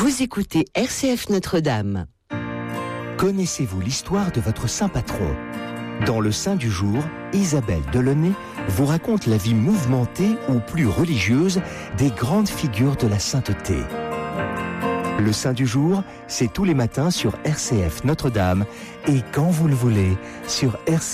Vous écoutez RCF Notre-Dame. Connaissez-vous l'histoire de votre saint patron ? Dans le Saint du jour, Isabelle Delaunay vous raconte la vie mouvementée ou plus religieuse des grandes figures de la sainteté. Le Saint du jour, c'est tous les matins sur RCF Notre-Dame et quand vous le voulez sur RCF.